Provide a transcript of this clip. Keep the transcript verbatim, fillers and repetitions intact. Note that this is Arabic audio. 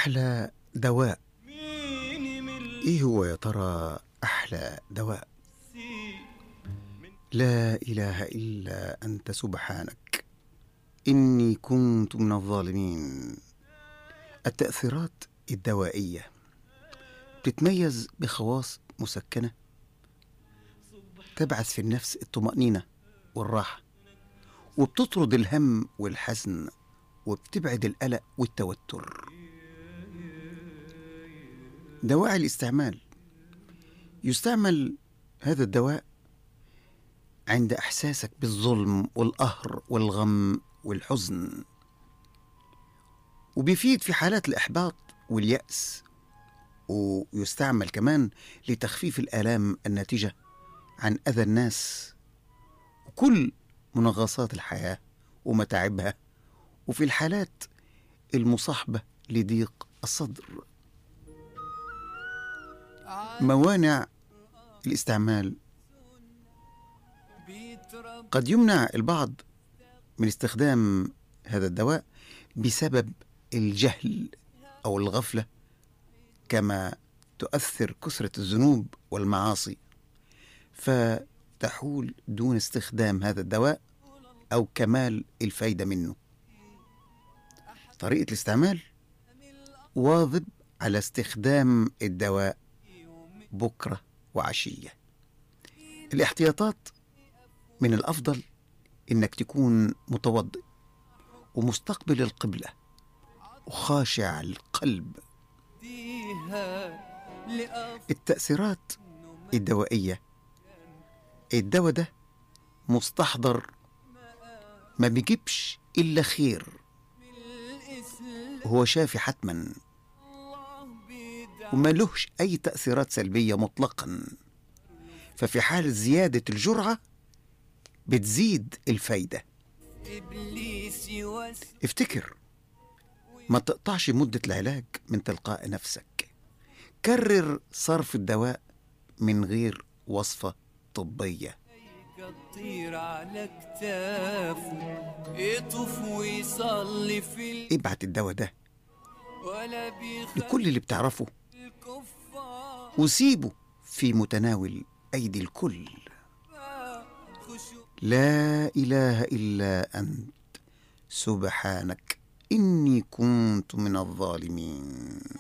أحلى دواء. إيه هو يا ترى أحلى دواء؟ لا إله إلا أنت سبحانك إني كنت من الظالمين. التأثيرات الدوائية بتتميز بخواص مسكنة تبعث في النفس الطمأنينة والراحة، وبتطرد الهم والحزن، وبتبعد القلق والتوتر. دواعي الاستعمال: يستعمل هذا الدواء عند إحساسك بالظلم والقهر والغم والحزن، وبيفيد في حالات الإحباط واليأس، ويستعمل كمان لتخفيف الآلام الناتجة عن أذى الناس وكل منغصات الحياة ومتاعبها، وفي الحالات المصاحبة لضيق الصدر. موانع الاستعمال: قد يمنع البعض من استخدام هذا الدواء بسبب الجهل أو الغفلة، كما تؤثر كثرة الذنوب والمعاصي فتحول دون استخدام هذا الدواء أو كمال الفايدة منه. طريقة الاستعمال: واظب على استخدام الدواء بكرة وعشية. الاحتياطات: من الأفضل إنك تكون متوضئ ومستقبل القبلة وخاشع القلب. التأثيرات الدوائية: الدواء ده مستحضر ما بيجيبش إلا خير، هو شافي حتما وما لهش أي تأثيرات سلبية مطلقا، ففي حال زيادة الجرعة بتزيد الفايدة. افتكر، ما تقطعش مدة العلاج من تلقاء نفسك. كرر صرف الدواء من غير وصفة طبية. ابعت الدواء ده لكل اللي بتعرفه وسيبه في متناول أيدي الكل. لا إله إلا أنت سبحانك إني كنت من الظالمين.